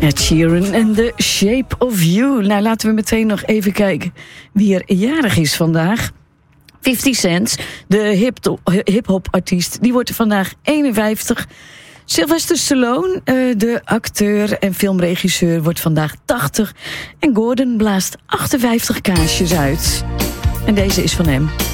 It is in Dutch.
Ed Sheeran en The Shape of You. Nou, laten we meteen nog even kijken wie er jarig is vandaag. 50 Cent, de hip-hop artiest, die wordt vandaag 51. Sylvester Stallone, de acteur en filmregisseur, wordt vandaag 80. En Gordon blaast 58 kaarsjes uit. En deze is van hem.